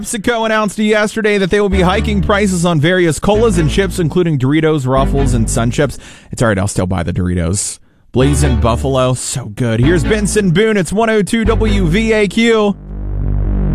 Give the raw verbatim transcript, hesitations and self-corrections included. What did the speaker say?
PepsiCo announced yesterday that they will be hiking prices on various colas and chips, including Doritos, Ruffles, and Sun Chips. It's all right, I'll still buy the Doritos. Blazing Buffalo, so good. Here's Benson Boone. It's one oh two W V A Q.